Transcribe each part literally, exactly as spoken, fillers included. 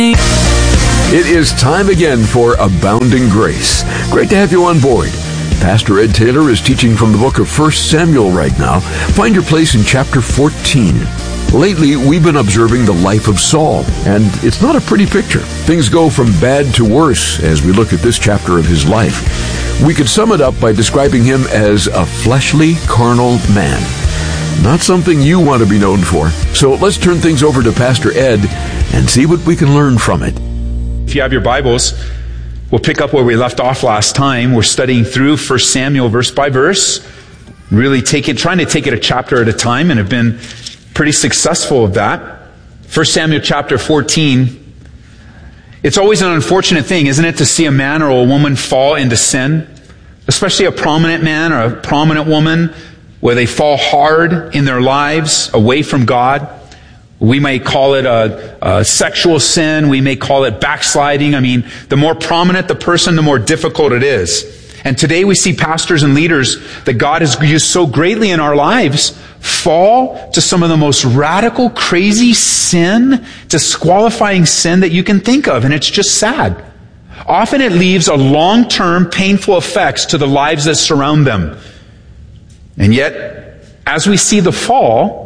It is time again for Abounding Grace. Great to have you on board. Pastor Ed Taylor is teaching from the book of First Samuel right now. Find your place in chapter fourteen. Lately, we've been observing the life of Saul, and it's not a pretty picture. Things go from bad to worse as we look at this chapter of his life. We could sum it up by describing him as a fleshly, carnal man. Not something you want to be known for. So let's turn things over to Pastor Ed and see what we can learn from it. If you have your Bibles, we'll pick up where we left off last time. We're studying through First Samuel verse by verse, really take it, trying to take it a chapter at a time, and have been pretty successful of that. First Samuel chapter fourteen. It's always an unfortunate thing, isn't it, to see a man or a woman fall into sin, especially a prominent man or a prominent woman, where they fall hard in their lives away from God. We may call it a, a sexual sin. We may call it backsliding. I mean, the more prominent the person, the more difficult it is. And today we see pastors and leaders that God has used so greatly in our lives fall to some of the most radical, crazy sin, disqualifying sin that you can think of. And it's just sad. Often it leaves a long-term painful effects to the lives that surround them. And yet, as we see the fall,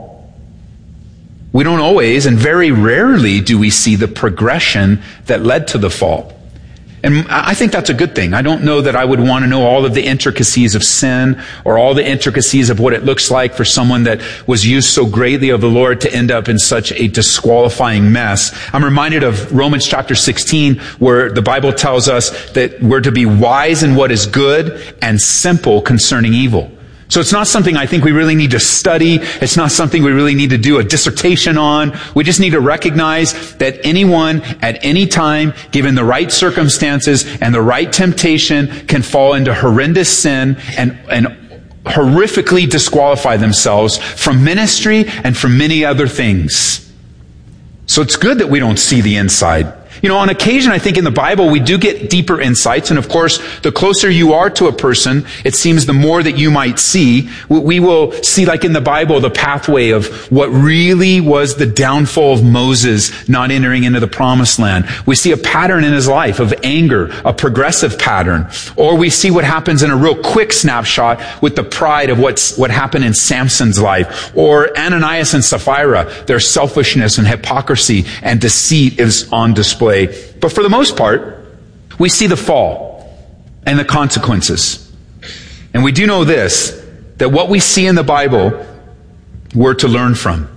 we don't always, and very rarely, do we see the progression that led to the fall. And I think that's a good thing. I don't know that I would want to know all of the intricacies of sin or all the intricacies of what it looks like for someone that was used so greatly of the Lord to end up in such a disqualifying mess. I'm reminded of Romans chapter sixteen, where the Bible tells us that we're to be wise in what is good and simple concerning evil. So it's not something I think we really need to study. It's not something we really need to do a dissertation on. We just need to recognize that anyone at any time, given the right circumstances and the right temptation, can fall into horrendous sin and, and horrifically disqualify themselves from ministry and from many other things. So it's good that we don't see the inside. You know, on occasion, I think in the Bible, we do get deeper insights. And of course, the closer you are to a person, it seems the more that you might see. We will see, like in the Bible, the pathway of what really was the downfall of Moses not entering into the promised land. We see a pattern in his life of anger, a progressive pattern. Or we see what happens in a real quick snapshot with the pride of what's, what happened in Samson's life. Or Ananias and Sapphira, their selfishness and hypocrisy and deceit is on display. But for the most part, we see the fall and the consequences. And we do know this, that what we see in the Bible, we're to learn from.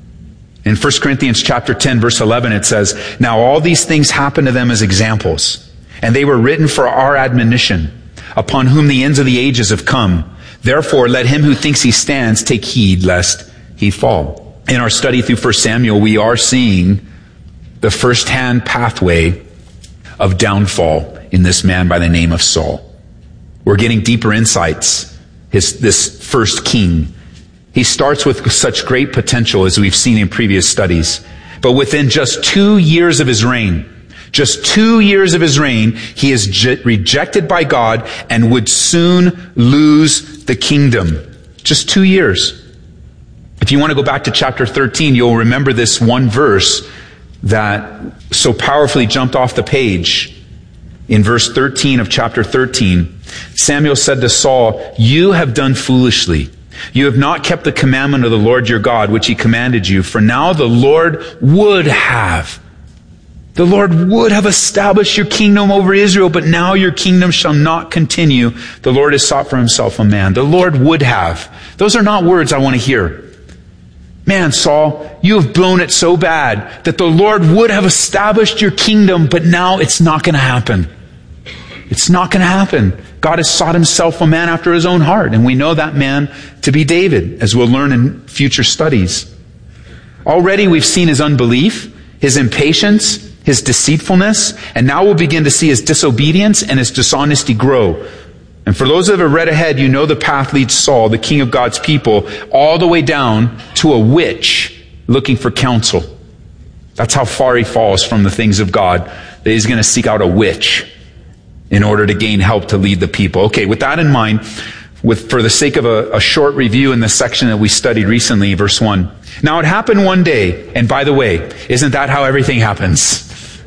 In First Corinthians chapter ten, verse eleven, it says, "Now all these things happen to them as examples, and they were written for our admonition, upon whom the ends of the ages have come. Therefore, let him who thinks he stands take heed lest he fall." In our study through First Samuel, we are seeing the first-hand pathway of downfall in this man by the name of Saul. We're getting deeper insights. His, this first king. He starts with such great potential as we've seen in previous studies. But within just two years of his reign, just two years of his reign, he is je- rejected by God and would soon lose the kingdom. Just two years. If you want to go back to chapter thirteen, you'll remember this one verse that so powerfully jumped off the page. In verse thirteen of chapter thirteen, Samuel said to Saul, "You have done foolishly. You have not kept the commandment of the Lord your God, which he commanded you. For now the Lord would have, the Lord would have established your kingdom over Israel, but now your kingdom shall not continue. The Lord has sought for himself a man." The Lord would have. Those are not words I want to hear. Man, Saul, you have blown it so bad that the Lord would have established your kingdom, but now it's not going to happen. It's not going to happen. God has sought himself a man after his own heart, and we know that man to be David, as we'll learn in future studies. Already we've seen his unbelief, his impatience, his deceitfulness, and now we'll begin to see his disobedience and his dishonesty grow. And for those that have read ahead, you know the path leads Saul, the king of God's people, all the way down to a witch looking for counsel. That's how far he falls from the things of God, that he's going to seek out a witch in order to gain help to lead the people. Okay, with that in mind, with for the sake of a, a short review in the section that we studied recently, verse one. "Now it happened one day," and by the way, isn't that how everything happens?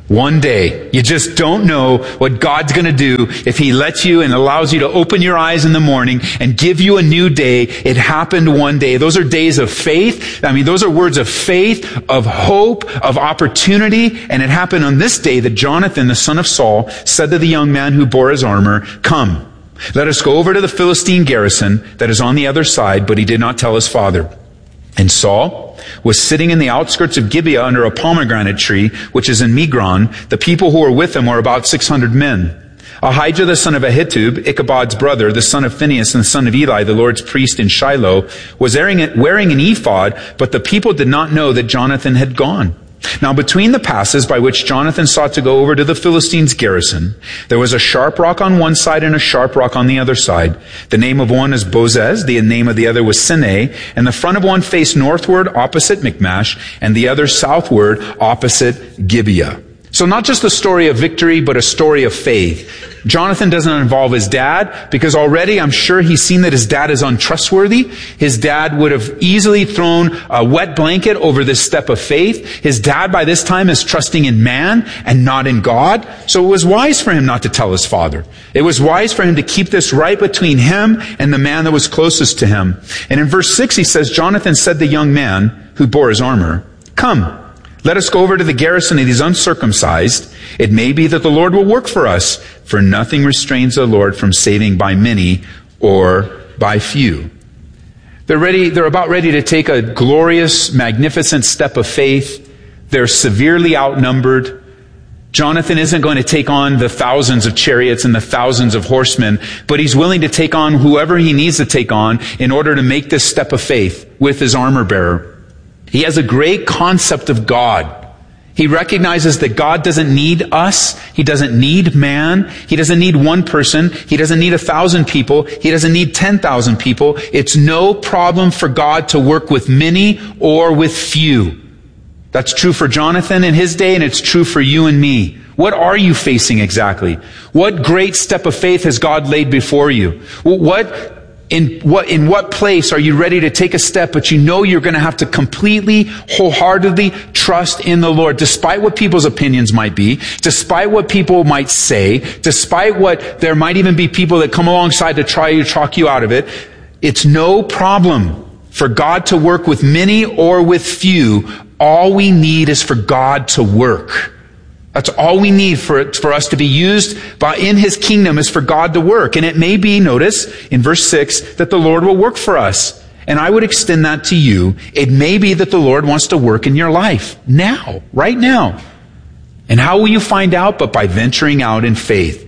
One day. You just don't know what God's going to do if He lets you and allows you to open your eyes in the morning and give you a new day. It happened one day. Those are days of faith. I mean, those are words of faith, of hope, of opportunity. And it happened on this day that Jonathan, the son of Saul, said to the young man who bore his armor, "Come, let us go over to the Philistine garrison that is on the other side," but he did not tell his father. And Saul was sitting in the outskirts of Gibeah under a pomegranate tree, which is in Migron. The people who were with him were about six hundred men. Ahijah the son of Ahitub, Ichabod's brother, the son of Phinehas and the son of Eli, the Lord's priest in Shiloh, was wearing an ephod, but the people did not know that Jonathan had gone. Now between the passes by which Jonathan sought to go over to the Philistines' garrison, there was a sharp rock on one side and a sharp rock on the other side. The name of one is Bozez, the name of the other was Sinai, and the front of one faced northward opposite Michmash, and the other southward opposite Gibeah. So not just a story of victory, but a story of faith. Jonathan doesn't involve his dad because already I'm sure he's seen that his dad is untrustworthy. His dad would have easily thrown a wet blanket over this step of faith. His dad by this time is trusting in man and not in God. So it was wise for him not to tell his father. It was wise for him to keep this right between him and the man that was closest to him. And in verse six he says, Jonathan said to the young man who bore his armor, "Come, let us go over to the garrison of these uncircumcised. It may be that the Lord will work for us, for nothing restrains the Lord from saving by many or by few." They're ready, they're about ready to take a glorious, magnificent step of faith. They're severely outnumbered. Jonathan isn't going to take on the thousands of chariots and the thousands of horsemen, but he's willing to take on whoever he needs to take on in order to make this step of faith with his armor bearer. He has a great concept of God. He recognizes that God doesn't need us. He doesn't need man. He doesn't need one person. He doesn't need a thousand people. He doesn't need ten thousand people. It's no problem for God to work with many or with few. That's true for Jonathan in his day, and it's true for you and me. What are you facing exactly? What great step of faith has God laid before you? What In what, in what place are you ready to take a step, but you know you're going to have to completely, wholeheartedly trust in the Lord, despite what people's opinions might be, despite what people might say, despite what there might even be people that come alongside to try to talk you out of it. It's no problem for God to work with many or with few. All we need is for God to work. That's all we need for it, for us to be used by, in His kingdom is for God to work. And it may be, notice, in verse six, that the Lord will work for us. And I would extend that to you. It may be that the Lord wants to work in your life. Now. Right now. And how will you find out? But by venturing out in faith.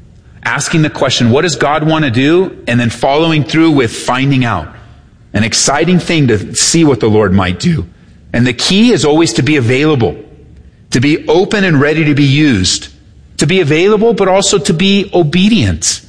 Asking the question, what does God want to do? And then following through with finding out. An exciting thing to see what the Lord might do. And the key is always to be available. To be open and ready to be used. To be available, but also to be obedient.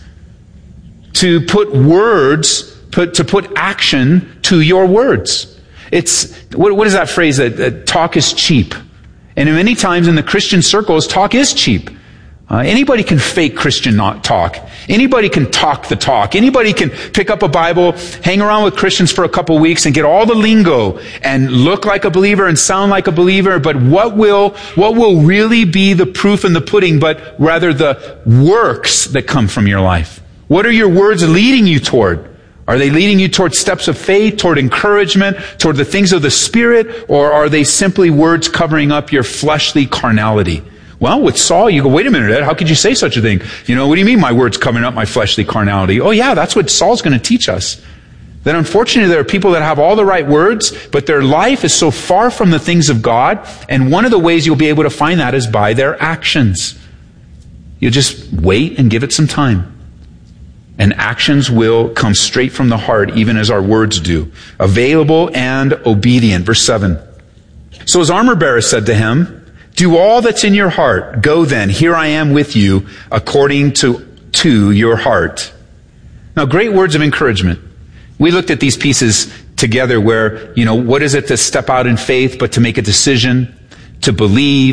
To put words, put, to put action to your words. It's, what, what is that phrase that, that talk is cheap? And many times in the Christian circles, talk is cheap. Uh, anybody can fake Christian not talk. Anybody can talk the talk. Anybody can pick up a Bible, hang around with Christians for a couple weeks and get all the lingo and look like a believer and sound like a believer. But what will, what will really be the proof in the pudding, but rather the works that come from your life? What are your words leading you toward? Are they leading you toward steps of faith, toward encouragement, toward the things of the Spirit, or are they simply words covering up your fleshly carnality? Well, with Saul, you go, wait a minute, Ed, how could you say such a thing? You know, what do you mean my words covering up my fleshly carnality? Oh yeah, that's what Saul's going to teach us. That unfortunately there are people that have all the right words, but their life is so far from the things of God, and one of the ways you'll be able to find that is by their actions. You just wait and give it some time. And actions will come straight from the heart, even as our words do. Available and obedient. Verse seven. So his armor bearer said to him, "Do all that's in your heart. Go then, here I am with you, according to, to your heart." Now, great words of encouragement. We looked at these pieces together where, you know, what is it to step out in faith, but to make a decision, to believe,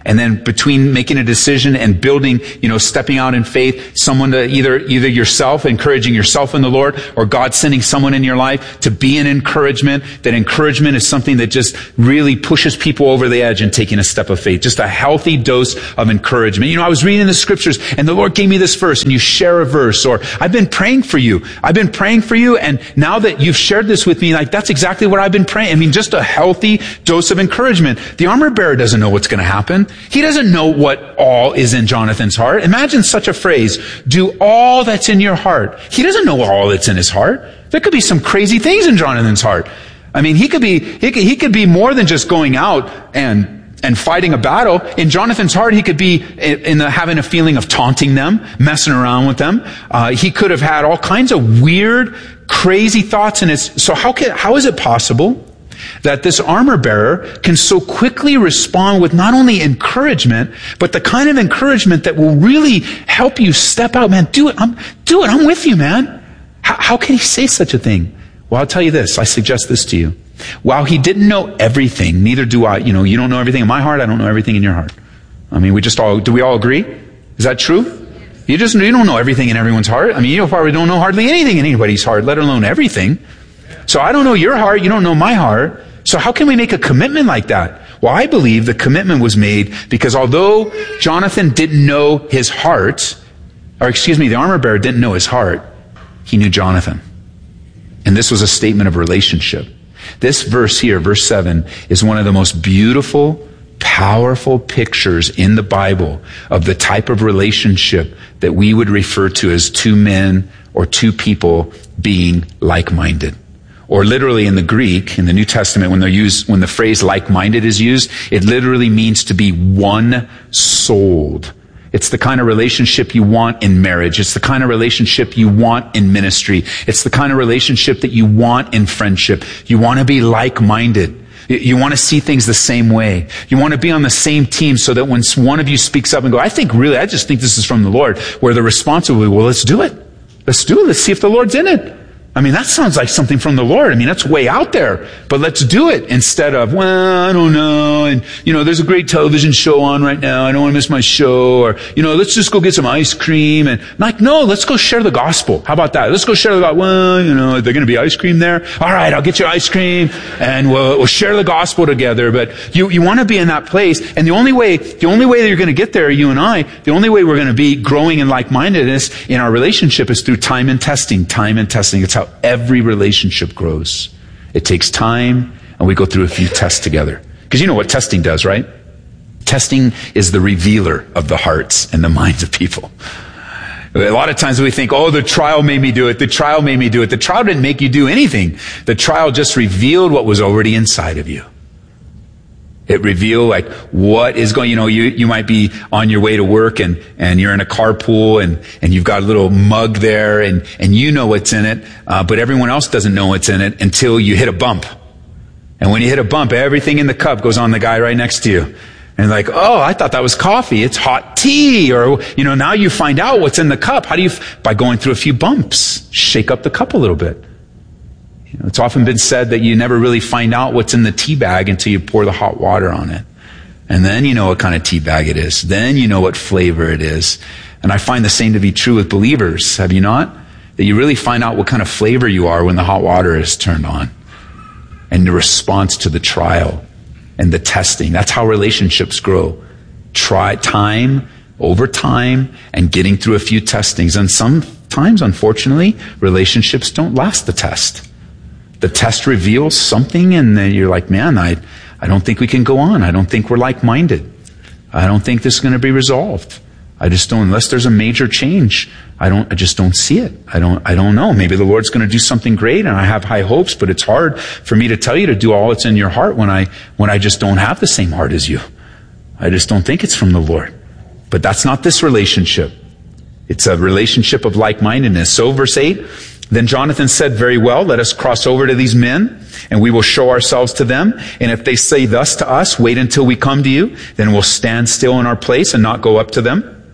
And then between making a decision and building, you know, stepping out in faith, someone to either, either yourself, encouraging yourself in the Lord, or God sending someone in your life to be an encouragement. That encouragement is something that just really pushes people over the edge and taking a step of faith. Just a healthy dose of encouragement. You know, I was reading the scriptures and the Lord gave me this verse, and you share a verse, or I've been praying for you. I've been praying for you, and now that you've shared this with me, like that's exactly what I've been praying. I mean, just a healthy dose of encouragement. The armor bearer doesn't know what's going to happen. He doesn't know what all is in Jonathan's heart. Imagine such a phrase, do all that's in your heart. He doesn't know all that's in his heart. There could be some crazy things in Jonathan's heart. I mean, he could be, he could, he could be more than just going out and, and fighting a battle. In Jonathan's heart, he could be in the, having a feeling of taunting them, messing around with them. Uh, he could have had all kinds of weird, crazy thoughts in his, so how can, how is it possible that this armor bearer can so quickly respond with not only encouragement, but the kind of encouragement that will really help you step out? Man, do it. I'm, do it. I'm with you, man. How, how can he say such a thing? Well, I'll tell you this. I suggest this to you. While he didn't know everything, neither do I. You know, you don't know everything in my heart. I don't know everything in your heart. I mean, we just all, do we all agree? Is that true? You just, you don't know everything in everyone's heart. I mean, you probably don't know hardly anything in anybody's heart, let alone everything. So I don't know your heart, you don't know my heart. So how can we make a commitment like that? Well, I believe the commitment was made because although Jonathan didn't know his heart, or excuse me, the armor bearer didn't know his heart, he knew Jonathan. And this was a statement of relationship. This verse here, verse seven, is one of the most beautiful, powerful pictures in the Bible of the type of relationship that we would refer to as two men or two people being like-minded. Or literally in the Greek, in the New Testament, when they use, when the phrase like-minded is used, it literally means to be one-souled. It's the kind of relationship you want in marriage. It's the kind of relationship you want in ministry. It's the kind of relationship that you want in friendship. You want to be like-minded. You want to see things the same way. You want to be on the same team so that when one of you speaks up and go, I think really, I just think this is from the Lord, where the response will be, well, let's do it. Let's do it. Let's see if the Lord's in it. I mean, that sounds like something from the Lord. I mean, that's way out there. But let's do it instead of, well, I don't know. And, you know, there's a great television show on right now. I don't want to miss my show. Or, you know, let's just go get some ice cream. And like, no, let's go share the gospel. How about that? Let's go share the gospel. Well, you know, they're going to be ice cream there. All right, I'll get you ice cream and we'll, we'll share the gospel together. But you, you want to be in that place. And the only way, the only way that you're going to get there, you and I, the only way we're going to be growing in like-mindedness in our relationship is through time and testing, time and testing. It's how every relationship grows. It takes time, and we go through a few tests together. Because you know what testing does, right? Testing is the revealer of the hearts and the minds of people. A lot of times we think, oh, the trial made me do it. The trial made me do it. The trial didn't make you do anything. The trial just revealed what was already inside of you. It revealed like what is going, you know, you, you might be on your way to work and, and you're in a carpool and, and you've got a little mug there and, and you know what's in it, uh, but everyone else doesn't know what's in it until you hit a bump. And when you hit a bump, everything in the cup goes on the guy right next to you. And like, oh, I thought that was coffee. It's hot tea. Or, you know, now you find out what's in the cup. How do you, by going through a few bumps, shake up the cup a little bit. You know, it's often been said that you never really find out what's in the tea bag until you pour the hot water on it. And then you know what kind of tea bag it is. Then you know what flavor it is. And I find the same to be true with believers. Have you not? That you really find out what kind of flavor you are when the hot water is turned on. And the response to the trial and the testing. That's how relationships grow. Try time over time and getting through a few testings. And sometimes, unfortunately, relationships don't last the test. The test reveals something and then you're like, man, I, I don't think we can go on. I don't think we're like-minded. I don't think this is going to be resolved. I just don't, unless there's a major change, I don't, I just don't see it. I don't, I don't know. Maybe the Lord's going to do something great and I have high hopes, but it's hard for me to tell you to do all that's in your heart when I, when I just don't have the same heart as you. I just don't think it's from the Lord. But that's not this relationship. It's a relationship of like-mindedness. So verse eight, then Jonathan said, very well, let us cross over to these men, and we will show ourselves to them. And if they say thus to us, wait until we come to you, then we'll stand still in our place and not go up to them.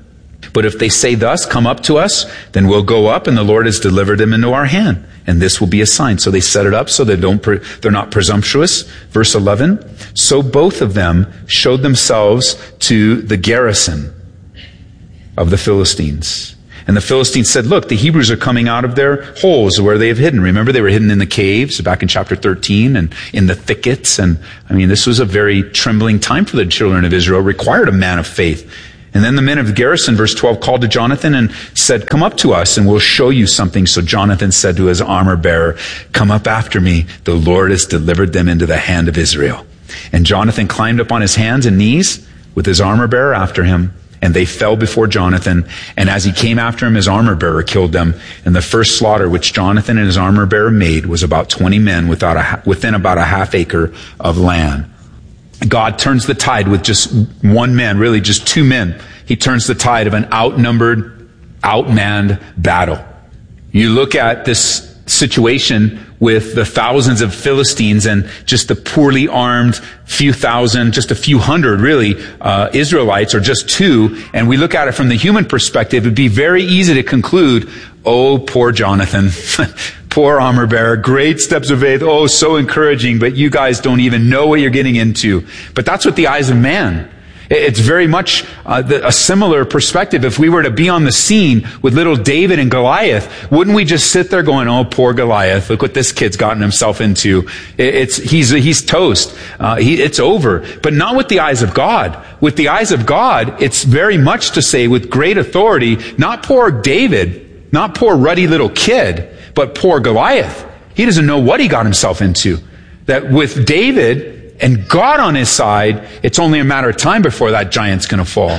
But if they say thus, come up to us, then we'll go up, and the Lord has delivered them into our hand. And this will be a sign. So they set it up so they don't, pre- they're not presumptuous. Verse eleven, so both of them showed themselves to the garrison of the Philistines. And the Philistines said, look, the Hebrews are coming out of their holes where they have hidden. Remember, they were hidden in the caves back in chapter thirteen and in the thickets. And I mean, this was a very trembling time for the children of Israel. It required a man of faith. And then the men of the garrison, verse twelve, called to Jonathan and said, come up to us and we'll show you something. So Jonathan said to his armor bearer, come up after me. The Lord has delivered them into the hand of Israel. And Jonathan climbed up on his hands and knees with his armor bearer after him. And they fell before Jonathan. And as he came after him, his armor bearer killed them. And the first slaughter which Jonathan and his armor bearer made was about twenty men without a, within about a half acre of land. God turns the tide with just one man, really just two men. He turns the tide of an outnumbered, outmanned battle. You look at this situation with the thousands of Philistines and just the poorly armed few thousand, just a few hundred really, uh, Israelites, or just two, and we look at it from the human perspective, it'd be very easy to conclude, oh, poor Jonathan, poor armor bearer, great steps of faith, oh, so encouraging, but you guys don't even know what you're getting into. But that's what the eyes of man. It's very much uh, the, a similar perspective. If we were to be on the scene with little David and Goliath, wouldn't we just sit there going, oh, poor Goliath, look what this kid's gotten himself into. It, it's, he's, he's toast. Uh, he, it's over. But not with the eyes of God. With the eyes of God, it's very much to say with great authority, not poor David, not poor ruddy little kid, but poor Goliath. He doesn't know what he got himself into. That with David and God on his side, it's only a matter of time before that giant's going to fall.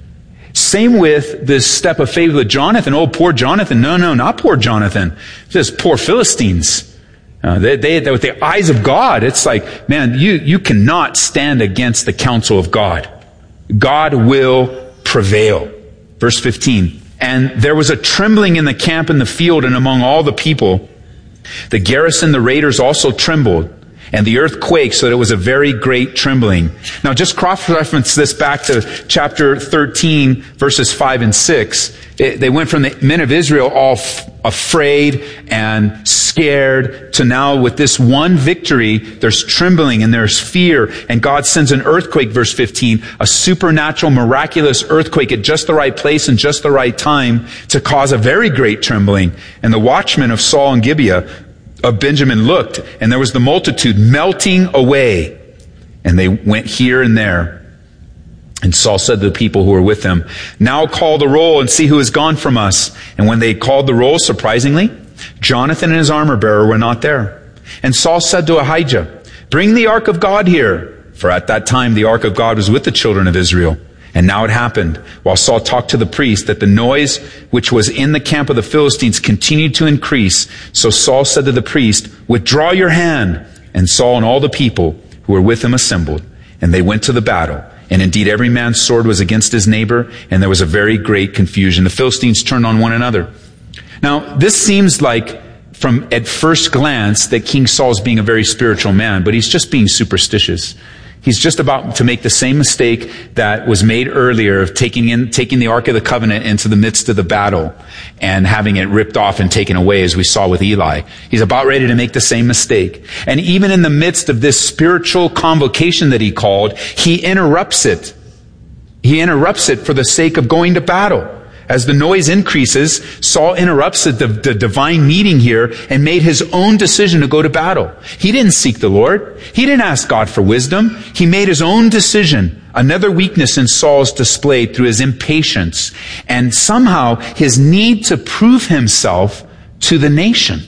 Same with this step of faith with Jonathan. Oh, poor Jonathan. No, no, not poor Jonathan. Just poor Philistines. Uh, they, they, they, with the eyes of God, it's like, man, you, you cannot stand against the counsel of God. God will prevail. Verse fifteen. And there was a trembling in the camp in the field and among all the people. The garrison, the raiders also trembled. And the earth quaked, so that it was a very great trembling. Now just cross-reference this back to chapter thirteen, verses five and six. It, they went from the men of Israel all f- afraid and scared to now with this one victory, there's trembling and there's fear. And God sends an earthquake, verse fifteen, a supernatural, miraculous earthquake at just the right place and just the right time to cause a very great trembling. And the watchmen of Saul and Gibeah of Benjamin looked, and there was the multitude melting away. And they went here and there. And Saul said to the people who were with him, now call the roll and see who has gone from us. And when they called the roll, surprisingly, Jonathan and his armor bearer were not there. And Saul said to Ahijah, bring the ark of God here. For at that time the ark of God was with the children of Israel. And now it happened, while Saul talked to the priest, that the noise which was in the camp of the Philistines continued to increase. So Saul said to the priest, withdraw your hand. And Saul and all the people who were with him assembled, and they went to the battle. And indeed every man's sword was against his neighbor, and there was a very great confusion. The Philistines turned on one another. Now, this seems like, from at first glance, that King Saul's being a very spiritual man, but he's just being superstitious. He's just about to make the same mistake that was made earlier of taking in, taking the Ark of the Covenant into the midst of the battle and having it ripped off and taken away, as we saw with Eli. He's about ready to make the same mistake. And even in the midst of this spiritual convocation that he called, he interrupts it. He interrupts it for the sake of going to battle. As the noise increases, Saul interrupts the, the divine meeting here and made his own decision to go to battle. He didn't seek the Lord. He didn't ask God for wisdom. He made his own decision. Another weakness in Saul's displayed through his impatience and somehow his need to prove himself to the nation.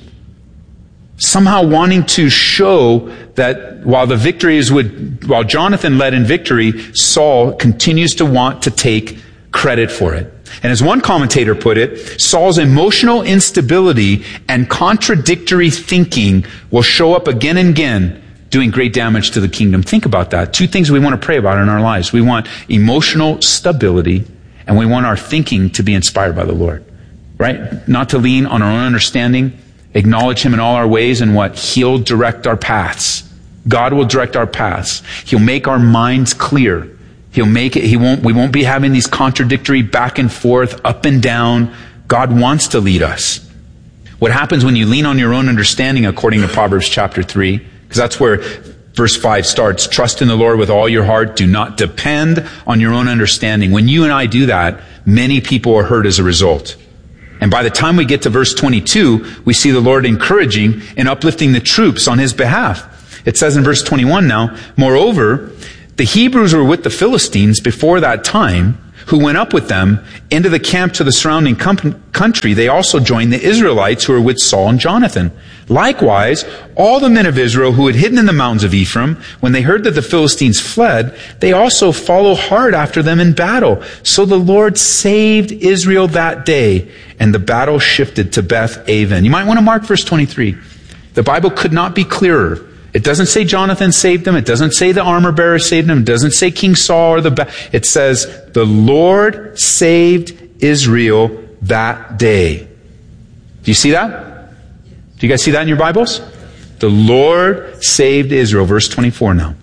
Somehow wanting to show that while the victories would, while Jonathan led in victory, Saul continues to want to take credit for it. And as one commentator put it, Saul's emotional instability and contradictory thinking will show up again and again, doing great damage to the kingdom. Think about that. Two things we want to pray about in our lives. We want emotional stability, and we want our thinking to be inspired by the Lord. Right? Not to lean on our own understanding, acknowledge Him in all our ways, and what? He'll direct our paths. God will direct our paths. He'll make our minds clear. He'll make it, he won't, we won't be having these contradictory back and forth, up and down. God wants to lead us. What happens when you lean on your own understanding, according to Proverbs chapter three, because that's where verse five starts, trust in the Lord with all your heart, do not depend on your own understanding. When you and I do that, many people are hurt as a result. And by the time we get to verse twenty-two, we see the Lord encouraging and uplifting the troops on his behalf. It says in verse twenty-one now, moreover, the Hebrews were with the Philistines before that time, who went up with them into the camp to the surrounding com- country. They also joined the Israelites who were with Saul and Jonathan. Likewise, all the men of Israel who had hidden in the mountains of Ephraim, when they heard that the Philistines fled, they also followed hard after them in battle. So the Lord saved Israel that day, and the battle shifted to Beth Aven. You might want to mark verse twenty-three. The Bible could not be clearer. It doesn't say Jonathan saved them. It doesn't say the armor bearer saved them. It doesn't say King Saul or the... Ba- it says, the Lord saved Israel that day. Do you see that? Do you guys see that in your Bibles? The Lord saved Israel. Verse twenty-four now.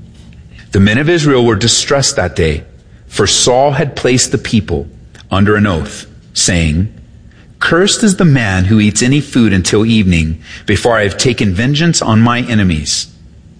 The men of Israel were distressed that day, for Saul had placed the people under an oath, saying, cursed is the man who eats any food until evening, before I have taken vengeance on my enemies.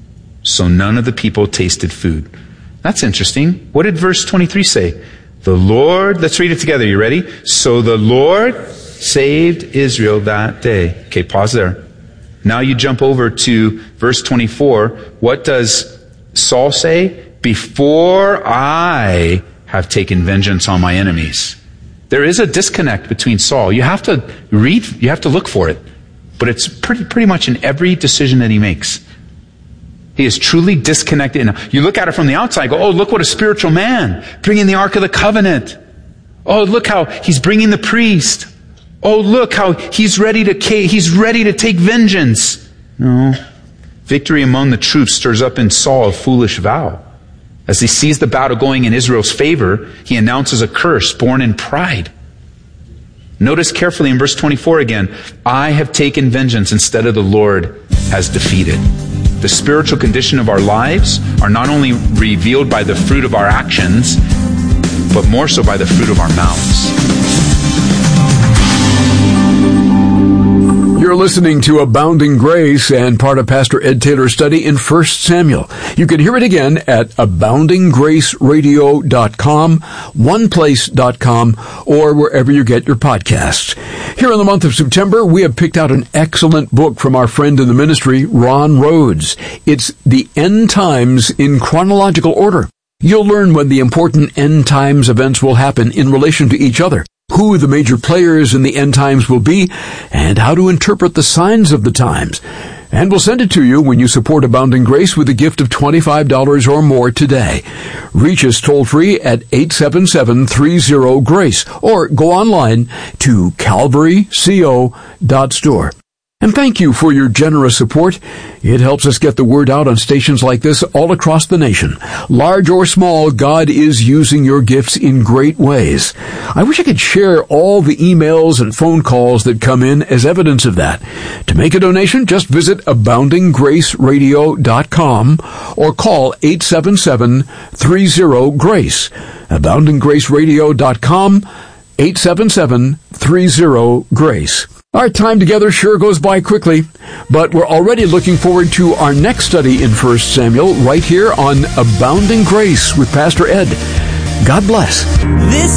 So none of the people tasted food. That's interesting. What did verse twenty-three say? The Lord, let's read it together. You ready? So the Lord saved Israel that day. Okay, pause there. Now you jump over to verse twenty-four. What does Saul say? Before I have taken vengeance on my enemies. There is a disconnect between Saul. You have to read, you have to look for it. But it's pretty, pretty much in every decision that he makes. He is truly disconnected. And you look at it from the outside, go, oh, look what a spiritual man, bringing the Ark of the Covenant. Oh, look how he's bringing the priest. Oh, look how he's ready to, he's ready to take vengeance. No. Victory among the troops stirs up in Saul a foolish vow. As he sees the battle going in Israel's favor, he announces a curse born in pride. Notice carefully in verse twenty-four again, I have taken vengeance instead of the Lord has defeated. The spiritual condition of our lives are not only revealed by the fruit of our actions, but more so by the fruit of our mouths. You're listening to Abounding Grace and part of Pastor Ed Taylor's study in First Samuel. You can hear it again at abounding grace radio dot com, one place dot com, or wherever you get your podcasts. Here in the month of September, we have picked out an excellent book from our friend in the ministry, Ron Rhodes. It's The End Times in Chronological Order. You'll learn when the important end times events will happen in relation to each other, who the major players in the end times will be, and how to interpret the signs of the times. And we'll send it to you when you support Abounding Grace with a gift of twenty-five dollars or more today. Reach us toll-free at eight seven seven, three zero, GRACE or go online to calvary co dot store. And thank you for your generous support. It helps us get the word out on stations like this all across the nation. Large or small, God is using your gifts in great ways. I wish I could share all the emails and phone calls that come in as evidence of that. To make a donation, just visit abounding grace radio dot com or call eight seven seven, three zero, GRACE. abounding grace radio dot com, eight seven seven, three zero, GRACE. Our time together sure goes by quickly, but we're already looking forward to our next study in First Samuel right here on Abounding Grace with Pastor Ed. God bless. This